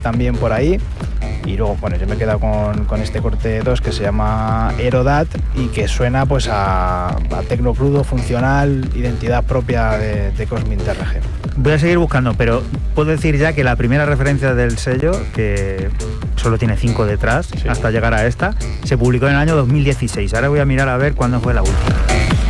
también por ahí. Y luego, bueno, yo me he quedado con este corte 2 que se llama Aerodat y que suena pues a tecno crudo, funcional, identidad propia de Cosmic TRG. Voy a seguir buscando, pero puedo decir ya que la primera referencia del sello, que solo tiene 5 detrás, hasta llegar a esta, se publicó en el año 2016. Ahora voy a mirar a ver cuándo fue la última.